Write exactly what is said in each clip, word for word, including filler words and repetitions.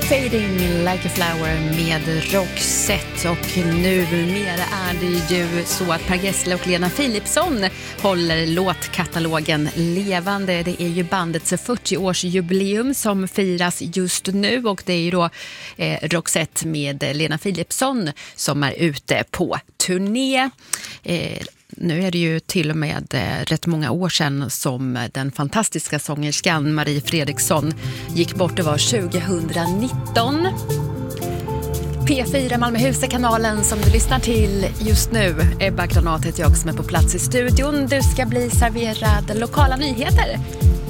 Fading like a flower med Roxette, och numera är det ju så att Per Gessle och Lena Philipsson håller låtkatalogen levande. Det är ju bandets fyrtio-årsjubileum som firas just nu, och det är ju då eh, Roxette med Lena Philipsson som är ute på turné. Eh, Nu är det ju till och med eh, rätt många år sedan som den fantastiska sångerskan Marie Fredriksson gick bort. Det var tjugonitton. P fyra Malmöhus är kanalen som du lyssnar till just nu. Ebba Granat heter jag som är på plats i studion. Du ska bli serverad lokala nyheter.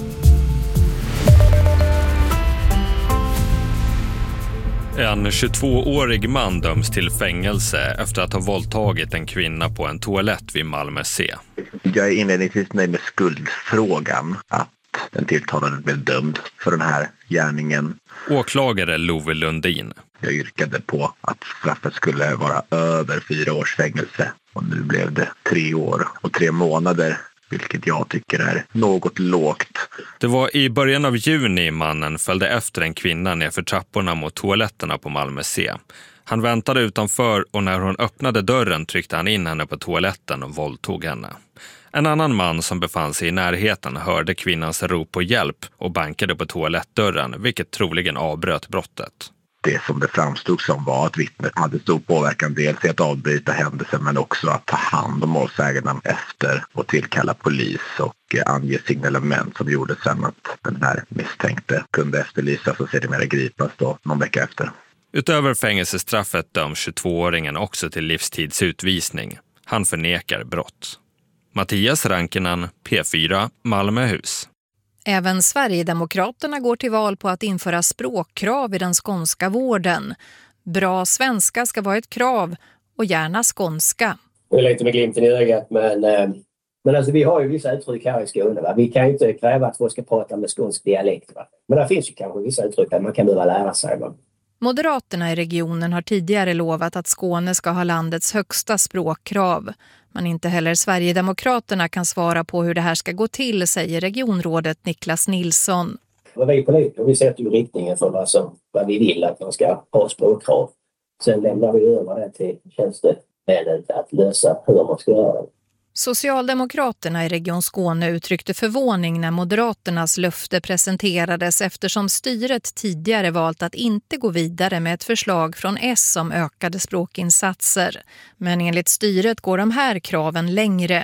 En tjugotvåårig man döms till fängelse efter att ha våldtagit en kvinna på en toalett vid Malmö C. Jag är inledningsvis nöjd med skuldfrågan, att den tilltalade blev dömd för den här gärningen. Åklagare Love Lundin. Jag yrkade på att straffet skulle vara över fyra års fängelse, och nu blev det tre år och tre månader. Vilket jag tycker är något lågt. Det var i början av juni mannen följde efter en kvinna ner för trapporna mot toaletterna på Malmö C. Han väntade utanför, och när hon öppnade dörren tryckte han in henne på toaletten och våldtog henne. En annan man som befann sig i närheten hörde kvinnans rop på hjälp och bankade på toalettdörren, vilket troligen avbröt brottet. Det som det framstod som var att vittnet hade stor påverkan, dels i att avbryta händelsen men också att ta hand om målsäganden efter och tillkalla polis och ange signalement som gjorde sen att den här misstänkte kunde efterlysas och sedermera gripas då någon vecka efter. Utöver fängelsestraffet döms tjugotvååringen också till livstidsutvisning. Han förnekar brott. Mattias Rankinen, P fyra, Malmöhus. Även Sverigedemokraterna går till val på att införa språkkrav i den skånska vården. Bra svenska ska vara ett krav, och gärna skånska. Det är lite med glimten i ögat, men, men alltså, vi har ju vissa uttryck här i Skåne. Va? Vi kan ju inte kräva att folk ska prata med skånsk dialekt. Va? Men det finns ju kanske vissa uttryck där man kan behöva lära sig. Va? Moderaterna i regionen har tidigare lovat att Skåne ska ha landets högsta språkkrav. Men inte heller Sverigedemokraterna kan svara på hur det här ska gå till, säger regionrådet Niklas Nilsson. Vi politiker, vi sätter ju riktningen för vad, som, vad vi vill att man ska ha språkkrav. Sen lämnar vi över det till tjänstemännen att lösa hur man ska göra det. Socialdemokraterna i Region Skåne uttryckte förvåning när Moderaternas löfte presenterades, eftersom styret tidigare valt att inte gå vidare med ett förslag från S om ökade språkinsatser. Men enligt styret går de här kraven längre.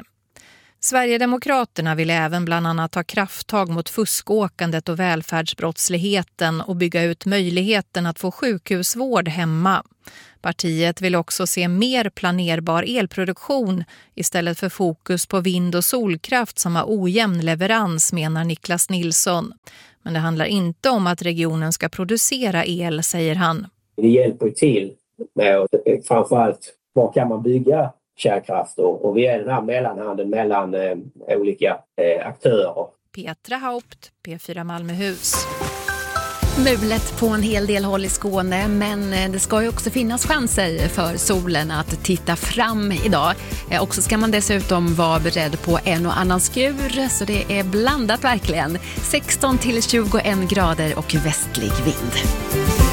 Sverigedemokraterna vill även bland annat ta krafttag mot fuskåkandet och välfärdsbrottsligheten och bygga ut möjligheten att få sjukhusvård hemma. Partiet vill också se mer planerbar elproduktion istället för fokus på vind- och solkraft som har ojämn leverans, menar Niklas Nilsson. Men det handlar inte om att regionen ska producera el, säger han. Det hjälper till med framförallt var kan man bygga kärnkraft och, och vi är den här mellanhanden mellan eh, olika eh, aktörer. Petra Haupt, P fyra Malmöhus. Mulet på en hel del håll i Skåne, men det ska ju också finnas chanser för solen att titta fram idag. Och så ska man dessutom vara beredd på en och annan skur, så det är blandat verkligen. sexton till tjugoen grader och västlig vind.